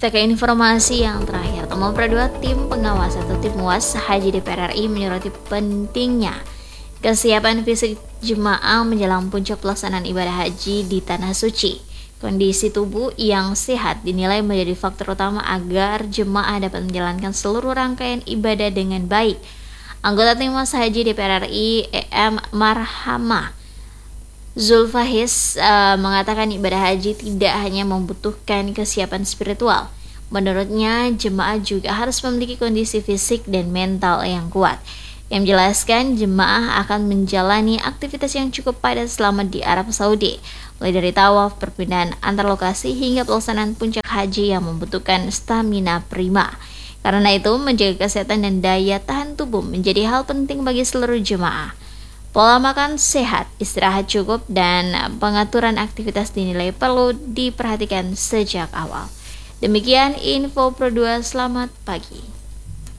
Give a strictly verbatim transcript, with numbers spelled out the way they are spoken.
Kita ke informasi yang terakhir. Temuan Perdua Tim Pengawas atau Tim UAS Haji D P R R I menyoroti pentingnya kesiapan fisik jemaah menjelang puncak pelaksanaan ibadah haji di Tanah Suci. Kondisi tubuh yang sehat dinilai menjadi faktor utama agar jemaah dapat menjalankan seluruh rangkaian ibadah dengan baik. Anggota Tim UAS Haji D P R R I E M Marhamah Zulfahis uh, mengatakan ibadah haji tidak hanya membutuhkan kesiapan spiritual. Menurutnya, jemaah juga harus memiliki kondisi fisik dan mental yang kuat. Yang menjelaskan, jemaah akan menjalani aktivitas yang cukup padat selama di Arab Saudi, mulai dari tawaf, perpindahan antar lokasi, hingga pelaksanaan puncak haji yang membutuhkan stamina prima. Karena itu, menjaga kesehatan dan daya tahan tubuh menjadi hal penting bagi seluruh jemaah. Pola makan sehat, istirahat cukup, dan pengaturan aktivitas dinilai perlu diperhatikan sejak awal. Demikian info Pro dua, selamat pagi.